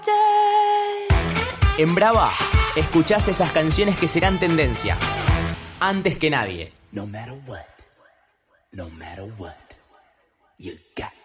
En Brava, escuchás esas canciones que serán tendencia. Antes que nadie. No matter what, you